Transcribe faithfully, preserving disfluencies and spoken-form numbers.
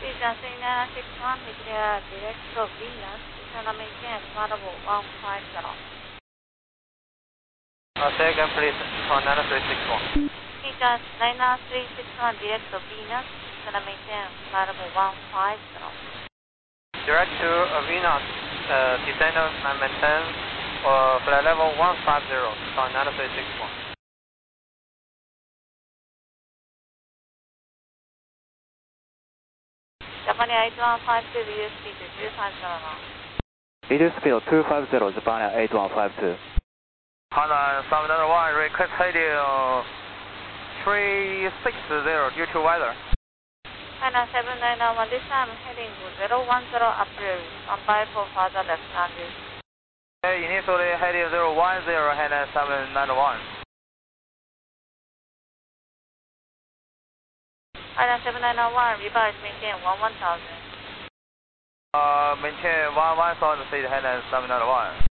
Visa three nine six one, declare direct to Venus, descend maintain flight level one five zero. Uh, say again please, on nine three six one. Visa nine nine three six one, direct to Venus, descend maintain flight level one five zero. Direct to uh, Venus, uh, descend and maintain uh, flight level one five zero, on nine three six one. Japan eight one five two, reduce speed to two five zero now. Reduce speed two five zero, Japan eight one five two. Honda seven nine one, request heading three six zero due to weather. Honda seven nine one, this time heading zero one zero approved, on by for further left landing. Initially heading zero one zero, Honda seven nine one. Honda seven nine one, revise maintain one one thousand. Uh, maintain one one thousand feet, Honda seven nine one.